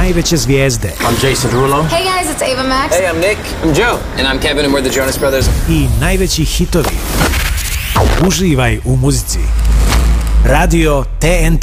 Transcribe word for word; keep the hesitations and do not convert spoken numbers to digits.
najveće zvijezde. I'm Jason Derulo. Hey guys, it's Ava Max. Hey, I'm Nick. I'm Joe. And I'm Kevin and we're the Jonas Brothers. I najveći hitovi. Uživaj u muzici. Radio T N T.